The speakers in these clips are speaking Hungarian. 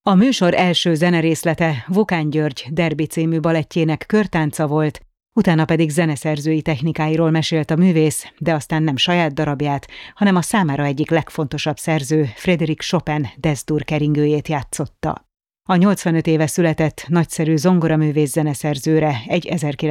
A műsor első zenerészlete Vokán György Derby című balettjének körtánca volt, utána pedig zeneszerzői technikáiról mesélt a művész, de aztán nem saját darabját, hanem a számára egyik legfontosabb szerző, Frédéric Chopin Des-dur keringőjét játszotta. A 85 éve született nagyszerű zongoraművész zeneszerzőre egy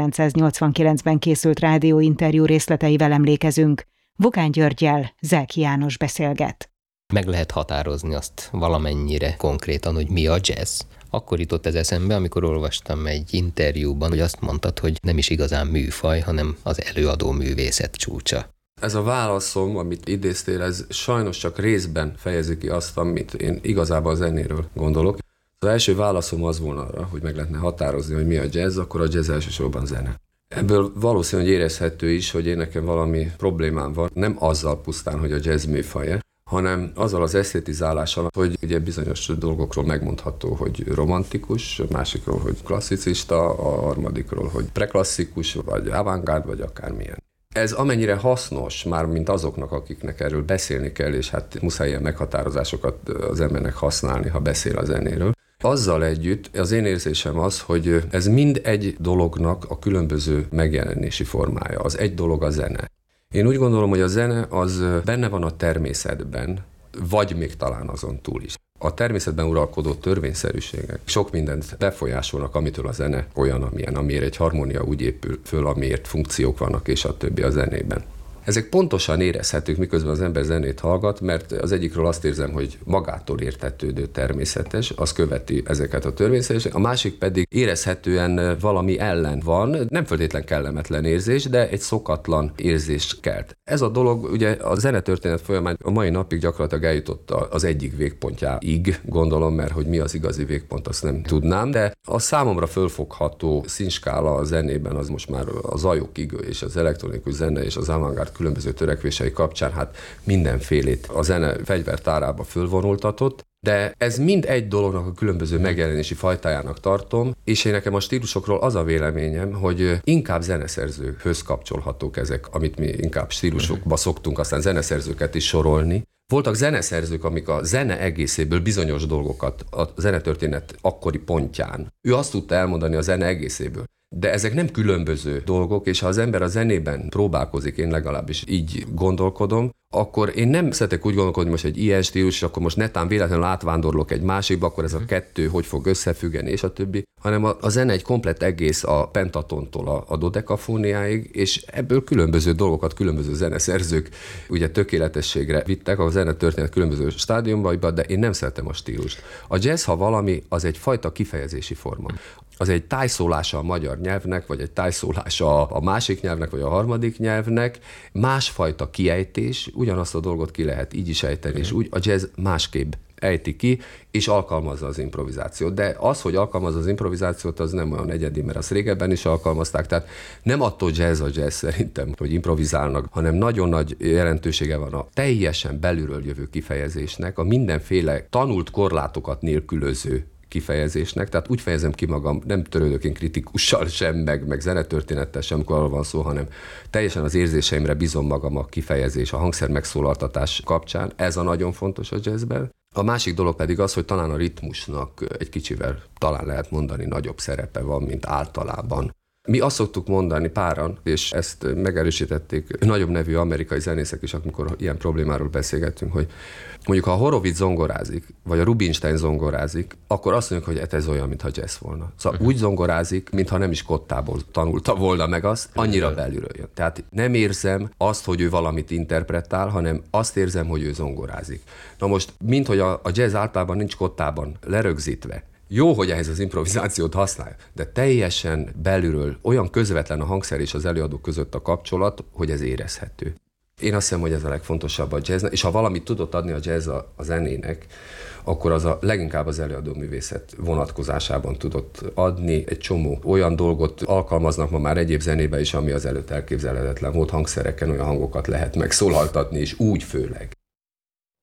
1989-ben készült rádióinterjú részleteivel emlékezünk. Vokán Györggyel Zelki János beszélget. Meg lehet határozni azt valamennyire konkrétan, hogy mi a jazz. Akkor jutott ez eszembe, amikor olvastam egy interjúban, hogy azt mondtad, hogy nem is igazán műfaj, hanem az előadó művészet csúcsa. Ez a válaszom, amit idéztél, ez sajnos csak részben fejezi ki azt, amit én igazából a zenéről gondolok. Az első válaszom az volna arra, hogy meg lehetne határozni, hogy mi a jazz, akkor a jazz elsősorban zene. Ebből valószínűleg érezhető is, hogy én nekem valami problémám van, nem azzal pusztán, hogy a jazz műfaja, hanem azzal az esztétizálással, hogy ugye bizonyos dolgokról megmondható, hogy romantikus, a másikról, hogy klasszicista, a harmadikról, hogy preklasszikus, vagy avantgárd, vagy akármilyen. Ez amennyire hasznos már, mint azoknak, akiknek erről beszélni kell, és hát muszáj ilyen meghatározásokat az embernek használni, ha beszél a zenéről. Azzal együtt az én érzésem az, hogy ez mind egy dolognak a különböző megjelenési formája. Az egy dolog a zene. Én úgy gondolom, hogy a zene az benne van a természetben, vagy még talán azon túl is. A természetben uralkodó törvényszerűségek sok mindent befolyásolnak, amitől a zene olyan, amilyen, amiért egy harmónia úgy épül föl, amiért funkciók vannak, és a többi a zenében. Ezek pontosan érezhetők, miközben az ember zenét hallgat, mert az egyikről azt érzem, hogy magától értetődő, természetes, az követi ezeket a törvényszerűségeket, a másik pedig érezhetően valami ellen van, nem feltétlen kellemetlen érzés, de egy szokatlan érzést kelt. Ez a dolog ugye a zenetörténet folyamán a mai napig gyakorlatilag eljutott az egyik végpontjáig, gondolom, mert hogy mi az igazi végpont, azt nem tudnám, de a számomra fölfogható színskála a zenében az most már a zajokig, és az elektronikus zene és az avantgárd különböző törekvései kapcsán hát mindenfélét a zene fegyvertárába fölvonultatott, de ez mind egy dolognak a különböző megjelenési fajtájának tartom, és én nekem a stílusokról az a véleményem, hogy inkább zeneszerzőkhöz kapcsolhatók ezek, amit mi inkább stílusokba szoktunk aztán zeneszerzőket is sorolni. Voltak zeneszerzők, amik a zene egészéből bizonyos dolgokat a zenetörténet akkori pontján. Ő azt tudta elmondani a zene egészéből. De ezek nem különböző dolgok, és ha az ember a zenében próbálkozik, én legalábbis így gondolkodom, akkor én nem szeretek úgy gondolkodni, hogy most egy ilyen stílus, akkor most netán véletlenül átvándorlok egy másikba, akkor ez a kettő hogy fog összefüggeni, és a többi, hanem a zene egy komplett egész a pentatontól a dodekafóniáig, és ebből különböző dolgokat különböző zeneszerzők ugye tökéletességre vittek a zenetörténet különböző stádiumban, de én nem szeretem a stílust. A jazz, ha valami, az egy fajta kifejezési forma. Az egy tájszólása a magyar nyelvnek, vagy egy tájszólása a másik nyelvnek, vagy a harmadik nyelvnek, másfajta kiejtés, ugyanazt a dolgot ki lehet így is ejteni, és úgy a jazz másképp ejti ki, és alkalmazza az improvizációt. De az, hogy alkalmazza az improvizációt, az nem olyan egyedi, mert azt régebben is alkalmazták, tehát nem attól jazz a jazz szerintem, hogy improvizálnak, hanem nagyon nagy jelentősége van a teljesen belülről jövő kifejezésnek, a mindenféle tanult korlátokat nélkülöző kifejezésnek, tehát úgy fejezem ki magam, nem törődök én kritikussal sem, meg zenetörténettel sem, amikor arról van szó, hanem teljesen az érzéseimre bízom magam a kifejezés, a hangszer megszólaltatás kapcsán. Ez a nagyon fontos a jazzben. A másik dolog pedig az, hogy talán a ritmusnak egy kicsivel talán lehet mondani nagyobb szerepe van, mint általában. Mi azt szoktuk mondani páran, és ezt megerősítették nagyobb nevű amerikai zenészek is, amikor ilyen problémáról beszélgettünk, hogy mondjuk ha a Horowitz zongorázik, vagy a Rubinstein zongorázik, akkor azt mondjuk, hogy ez olyan, mintha jazz volna. Szóval úgy zongorázik, mintha nem is kottából tanulta volna meg azt, annyira belülről jön. Tehát nem érzem azt, hogy ő valamit interpretál, hanem azt érzem, hogy ő zongorázik. Na most, minthogy a jazz általában nincs kottában lerögzítve, jó, hogy ehhez az improvizációt használja, de teljesen belülről olyan közvetlen a hangszer és az előadó között a kapcsolat, hogy ez érezhető. Én azt hiszem, hogy ez a legfontosabb a jazznek, és ha valamit tudott adni a jazz a zenének, akkor az a leginkább az előadó művészet vonatkozásában tudott adni. Egy csomó olyan dolgot alkalmaznak ma már egyéb zenébe is, ami az előtt elképzelhetetlen volt. Hangszereken olyan hangokat lehet megszólaltatni, és úgy főleg.